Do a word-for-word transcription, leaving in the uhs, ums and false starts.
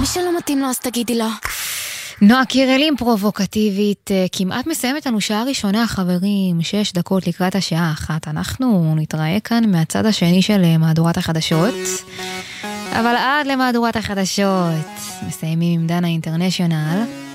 שלא מתאים לו, אז תגידי לו. נועה קירלים פרובוקטיבית, כמעט מסיימת לנו שעה ראשונה, חברים, שש דקות לקראת השעה אחת. אנחנו נתראה כאן מהצד השני של מהדורת החדשות, אבל עד למהדורת החדשות מסיימים עם דנה אינטרנשיונל.